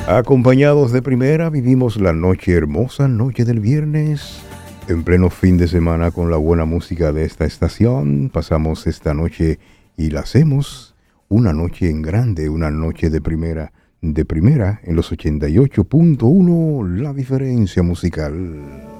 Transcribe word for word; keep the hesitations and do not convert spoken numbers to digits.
Acompañados de primera, vivimos la noche hermosa, noche del viernes. En pleno fin de semana con la buena música de esta estación. Pasamos esta noche y la hacemos una noche en grande, una noche de primera, de primera en los ochenta y ocho punto uno, la diferencia musical.